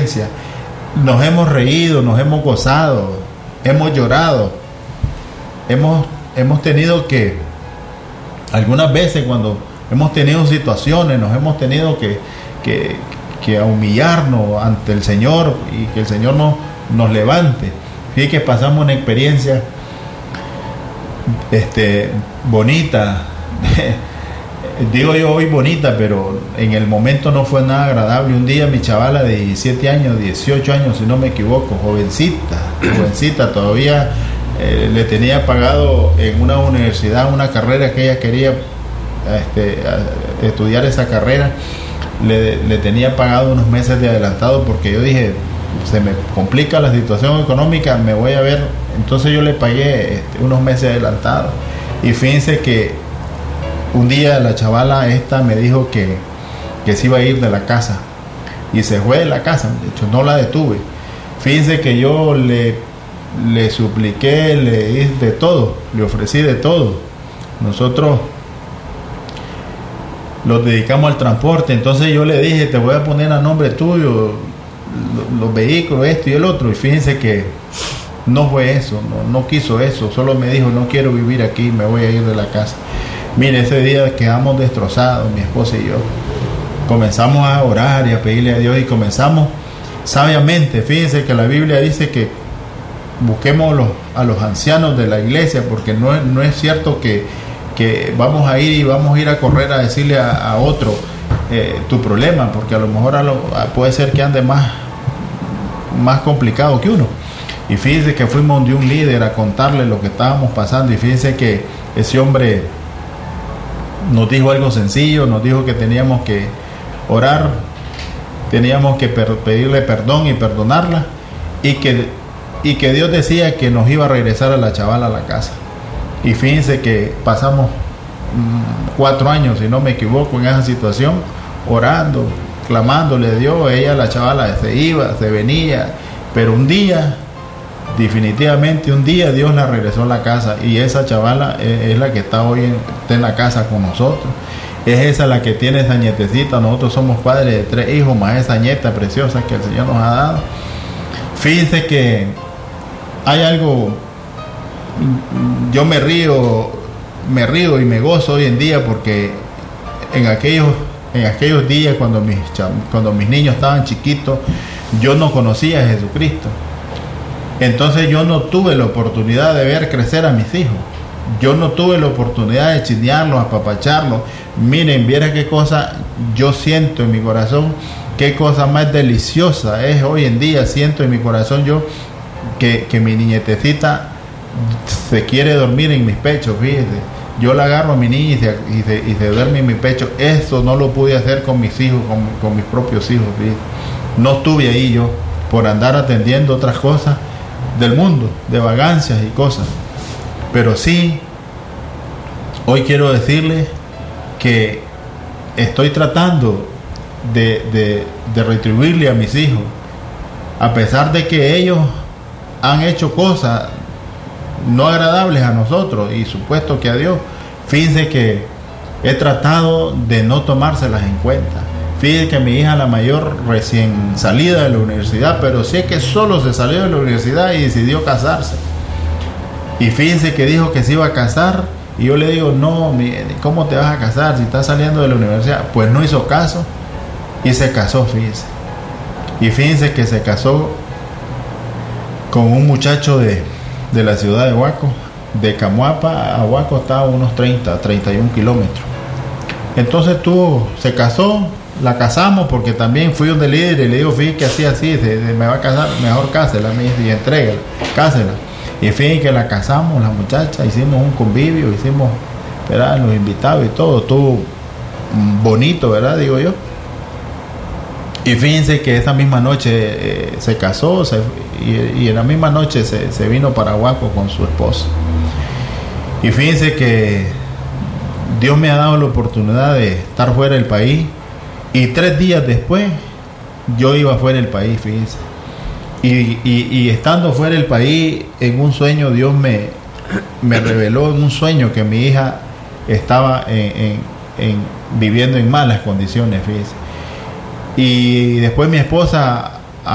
experiencia. Nos hemos reído, nos hemos gozado, hemos llorado, hemos tenido que, algunas veces cuando hemos tenido situaciones, nos hemos tenido que humillarnos ante el Señor y que el Señor nos levante. Fíjate que pasamos una experiencia bonita, digo yo hoy bonita, pero en el momento no fue nada agradable. Un día mi chavala de 17 años, 18 años, si no me equivoco, jovencita todavía, le tenía pagado en una universidad una carrera que ella quería estudiar esa carrera, le tenía pagado unos meses de adelantado, porque yo dije, se me complica la situación económica, me voy a ver. Entonces yo le pagué unos meses adelantados. Y fíjense que un día la chavala esta me dijo que se iba a ir de la casa, y se fue de la casa. De hecho, no la detuve. Fíjense que yo le supliqué, le di de todo, le ofrecí de todo. Nosotros los dedicamos al transporte. Entonces yo le dije, te voy a poner a nombre tuyo los vehículos, esto y el otro. Y fíjense que no fue eso, no quiso eso, solo me dijo, no quiero vivir aquí, me voy a ir de la casa. Mire, ese día quedamos destrozados, mi esposa y yo. Comenzamos a orar y a pedirle a Dios, y comenzamos sabiamente. Fíjense que la Biblia dice que busquemos a los ancianos de la iglesia, porque no es cierto que vamos a ir a correr a decirle a otro tu problema, porque a lo mejor puede ser que ande más complicado que uno. Y fíjense que fuimos de un líder a contarle lo que estábamos pasando, y fíjense que ese hombre nos dijo algo sencillo, nos dijo que teníamos que orar, teníamos que pedirle perdón y perdonarla, y que Dios decía que nos iba a regresar a la chavala a la casa. Y fíjense que pasamos 4 años, si no me equivoco, en esa situación, orando, clamándole a Dios. Ella, la chavala, se iba, se venía, pero un día, definitivamente un día, Dios la regresó a la casa, y esa chavala es la que está en la casa con nosotros. Es esa la que tiene esa nietecita. Nosotros somos padres de 3 hijos, más esa nieta preciosa que el Señor nos ha dado. Fíjense que hay algo, yo me río y me gozo hoy en día, porque en aquellos días cuando mis niños estaban chiquitos, yo no conocía a Jesucristo. Entonces yo no tuve la oportunidad de ver crecer a mis hijos. Yo no tuve la oportunidad de chinearlos, apapacharlos. Miren, viera qué cosa yo siento en mi corazón, qué cosa más deliciosa es hoy en día. Siento en mi corazón yo que mi nietecita se quiere dormir en mis pechos. Fíjese, yo la agarro a mi niña y se duerme en mi pecho. Eso no lo pude hacer con mis hijos, con mis propios hijos. Fíjese, no estuve ahí yo por andar atendiendo otras cosas del mundo, de vagancias y cosas. Pero sí, hoy quiero decirles que estoy tratando de retribuirle a mis hijos, a pesar de que ellos han hecho cosas no agradables a nosotros y supuesto que a Dios. Fíjense que he tratado de no tomárselas en cuenta. Fíjense que mi hija, la mayor, recién salida de la universidad, pero sí es que solo se salió de la universidad y decidió casarse. Y fíjense que dijo que se iba a casar, y yo le digo, no, ¿cómo te vas a casar si estás saliendo de la universidad? Pues no hizo caso y se casó, fíjense. Y fíjense que se casó con un muchacho de la ciudad de Huaco. De Camuapa a Huaco estaba a unos 31 kilómetros. Entonces se casó, la casamos, porque también fui donde líder y le digo, fíjate que así, me va a casar, mejor cásela, me dice, y entrégala, cásela. Y fíjense que la casamos, la muchacha, hicimos un convivio, hicimos, ¿verdad?, los invitados y todo, estuvo bonito, ¿verdad?, digo yo. Y fíjense que esa misma noche se casó, y en la misma noche se vino para Huaco con su esposa. Y fíjense que Dios me ha dado la oportunidad de estar fuera del país, y 3 días después yo iba fuera del país, fíjense. Y estando fuera del país, en un sueño Dios me reveló en un sueño que mi hija estaba viviendo en malas condiciones, fíjense. Y después mi esposa